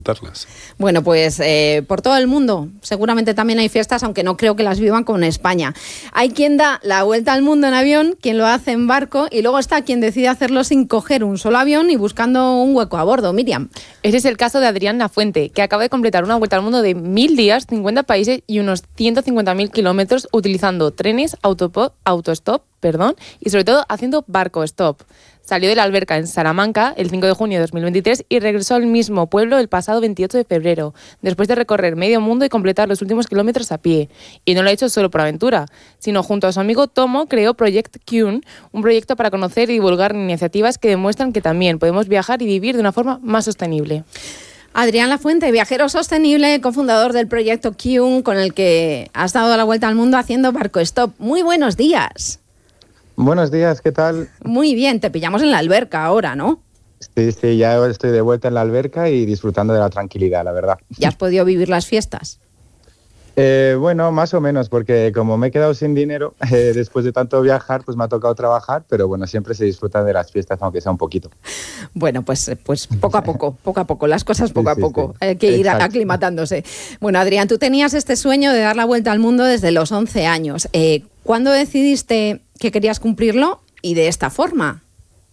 darlas. Bueno, pues por todo el mundo seguramente también hay fiestas, aunque no creo que las vivan como en España. Hay quien da la vuelta al mundo en avión, quien lo hace en barco, y luego está quien decide hacerlo sin coger un solo avión y buscando un hueco a bordo. Miriam. Ese es el caso de Adrián Lafuente, que acaba de completar una vuelta al mundo de 1000 días, 50 países y unos 150.000 kilómetros utilizando trenes, autostop, y sobre todo haciendo barco stop. Salió de la alberca en Salamanca el 5 de junio de 2023 y regresó al mismo pueblo el pasado 28 de febrero, después de recorrer medio mundo y completar los últimos kilómetros a pie. Y no lo ha hecho solo por aventura, sino junto a su amigo Tomo creó Project Kyun, un proyecto para conocer y divulgar iniciativas que demuestran que también podemos viajar y vivir de una forma más sostenible. Adrián Lafuente, viajero sostenible, cofundador del proyecto Kyun, con el que has dado la vuelta al mundo haciendo barco stop. Muy buenos días. Buenos días, ¿qué tal? Muy bien, te pillamos en la alberca ahora, ¿no? Sí, ya estoy de vuelta en la alberca y disfrutando de la tranquilidad, la verdad. ¿Ya has podido vivir las fiestas? Bueno, más o menos, porque como me he quedado sin dinero, después de tanto viajar, pues me ha tocado trabajar, pero bueno, siempre se disfrutan de las fiestas, aunque sea un poquito. Bueno, pues poco a poco, las cosas poco a poco, hay que ir aclimatándose. Bueno, Adrián, tú tenías este sueño de dar la vuelta al mundo desde los 11 años. ¿Cuándo decidiste que querías cumplirlo y de esta forma?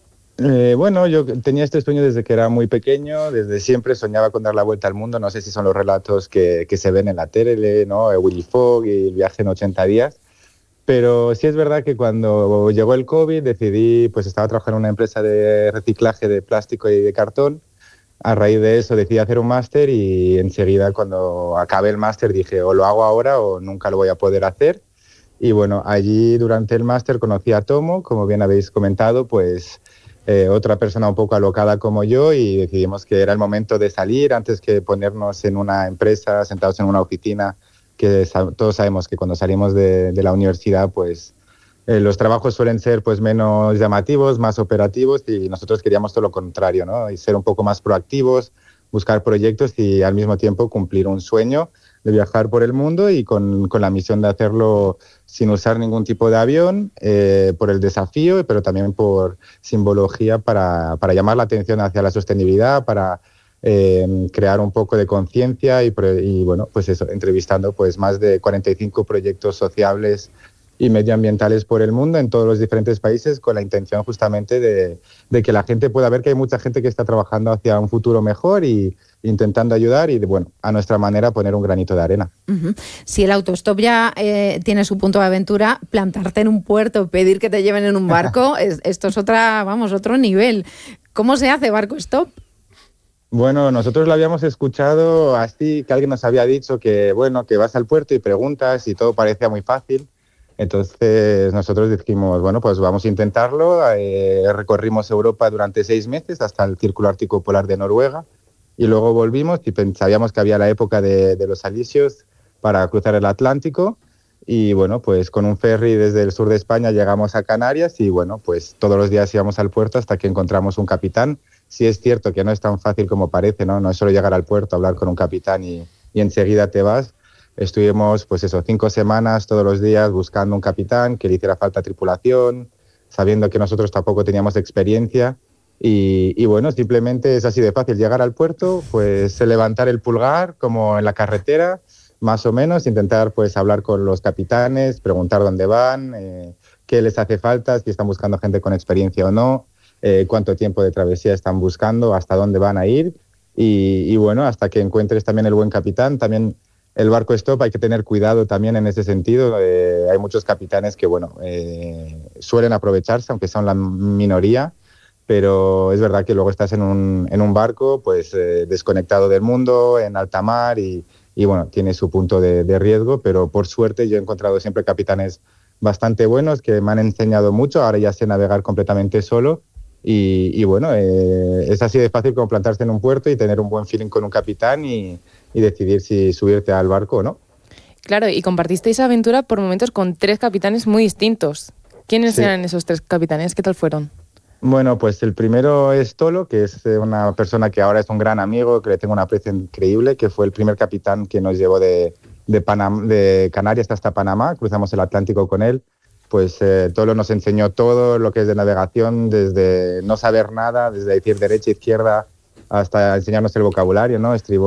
Bueno, yo tenía este sueño desde que era muy pequeño, desde siempre soñaba con dar la vuelta al mundo. No sé si son los relatos que se ven en la tele, ¿no? Willy Fogg y el viaje en 80 días. Pero sí es verdad que cuando llegó el COVID decidí, pues estaba trabajando en una empresa de reciclaje de plástico y de cartón. A raíz de eso decidí hacer un máster y enseguida cuando acabé el máster dije o lo hago ahora o nunca lo voy a poder hacer. Y bueno, allí durante el máster conocí a Tomo, como bien habéis comentado, pues otra persona un poco alocada como yo, y decidimos que era el momento de salir antes que ponernos en una empresa, sentados en una oficina, que todos sabemos que cuando salimos de la universidad pues los trabajos suelen ser pues menos llamativos, más operativos, y nosotros queríamos todo lo contrario, ¿no? Y ser un poco más proactivos, buscar proyectos y al mismo tiempo cumplir un sueño de viajar por el mundo y con la misión de hacerlo sin usar ningún tipo de avión, por el desafío, pero también por simbología para llamar la atención hacia la sostenibilidad, para crear un poco de conciencia y bueno, pues eso, entrevistando pues más de 45 proyectos sociables y medioambientales por el mundo en todos los diferentes países, con la intención justamente de que la gente pueda ver que hay mucha gente que está trabajando hacia un futuro mejor y intentando ayudar y, bueno, a nuestra manera poner un granito de arena. Uh-huh. Si el autostop ya tiene su punto de aventura, plantarte en un puerto, pedir que te lleven en un barco, esto es otro nivel. ¿Cómo se hace barco stop? Bueno, nosotros lo habíamos escuchado así, que alguien nos había dicho que, bueno, que vas al puerto y preguntas y todo parecía muy fácil. Entonces nosotros dijimos, bueno, pues vamos a intentarlo. Recorrimos Europa durante 6 meses hasta el Círculo Ártico Polar de Noruega y luego volvimos y sabíamos que había la época de los alisios para cruzar el Atlántico y bueno, pues con un ferry desde el sur de España llegamos a Canarias y bueno, pues todos los días íbamos al puerto hasta que encontramos un capitán. Sí es cierto que no es tan fácil como parece, ¿no? No es solo llegar al puerto, hablar con un capitán y enseguida te vas. Estuvimos, pues eso, 5 semanas todos los días buscando un capitán que le hiciera falta tripulación, sabiendo que nosotros tampoco teníamos experiencia. Y bueno, simplemente es así de fácil llegar al puerto, pues levantar el pulgar como en la carretera, más o menos, intentar pues hablar con los capitanes, preguntar dónde van, qué les hace falta, si están buscando gente con experiencia o no, cuánto tiempo de travesía están buscando, hasta dónde van a ir. Y bueno, hasta que encuentres también el buen capitán. También el barco stop hay que tener cuidado también en ese sentido. Hay muchos capitanes que, bueno, suelen aprovecharse, aunque son la minoría, pero es verdad que luego estás en un barco pues desconectado del mundo, en alta mar y bueno, tiene su punto de riesgo, pero por suerte yo he encontrado siempre capitanes bastante buenos que me han enseñado mucho. Ahora ya sé navegar completamente solo y bueno, es así de fácil como plantarse en un puerto y tener un buen feeling con un capitán y decidir si subirte al barco o no. Claro, y compartisteis aventura por momentos con 3 capitanes muy distintos. ¿Quiénes eran esos 3 capitanes? ¿Qué tal fueron? Bueno, pues el primero es Tolo, que es una persona que ahora es un gran amigo, que le tengo un aprecio increíble, que fue el primer capitán que nos llevó de Canarias hasta Panamá. Cruzamos el Atlántico con él. Pues Tolo nos enseñó todo lo que es de navegación, desde no saber nada, desde decir derecha, izquierda, hasta enseñarnos el vocabulario, ¿no? Estribor